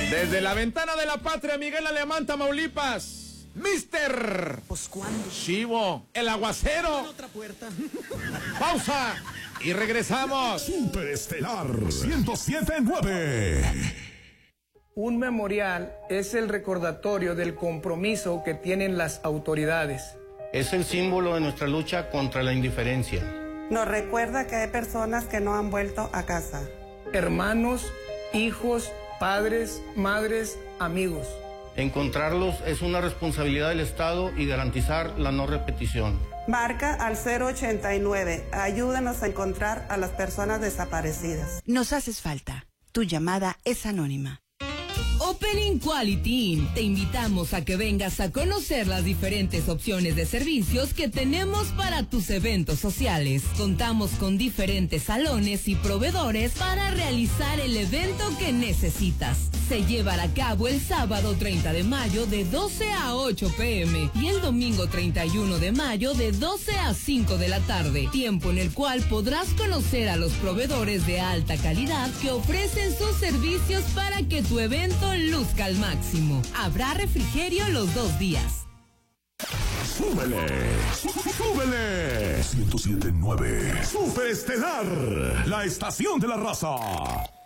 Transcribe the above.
Desde la ventana de la patria, Miguel Alemán, Tamaulipas. Mister. Pues ¿cuándo? Chivo, el aguacero. Otra puerta. Pausa y regresamos. Superestelar 107.9. Un memorial es el recordatorio del compromiso que tienen las autoridades. Es el símbolo de nuestra lucha contra la indiferencia. Nos recuerda que hay personas que no han vuelto a casa. Hermanos, hijos, padres, madres, amigos. Encontrarlos es una responsabilidad del Estado y garantizar la no repetición. Marca al 089. Ayúdanos a encontrar a las personas desaparecidas. Nos haces falta. Tu llamada es anónima. Opening Quality Inn. Te invitamos a que vengas a conocer las diferentes opciones de servicios que tenemos para tus eventos sociales. Contamos con diferentes salones y proveedores para realizar el evento que necesitas. Se llevará a cabo el sábado 30 de mayo de 12 a 8 p.m. y el domingo 31 de mayo de 12 a 5 de la tarde. Tiempo en el cual podrás conocer a los proveedores de alta calidad que ofrecen sus servicios para que tu evento luzca al máximo. Habrá refrigerio los 2 días. ¡Súbele! ¡Súbele! 107.9. Superestelar, la estación de la raza.